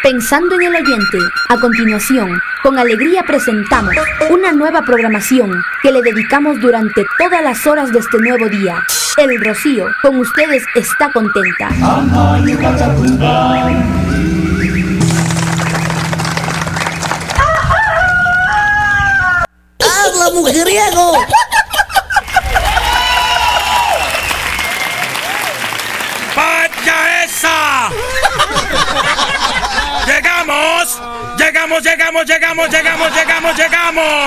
Pensando en el oyente, a continuación, con alegría presentamos una nueva programación que le dedicamos durante todas las horas de este nuevo día. El Rocío, con ustedes, está contenta. ¡Habla, mujeriego! ¡Vaya esa! ¡Llegamos!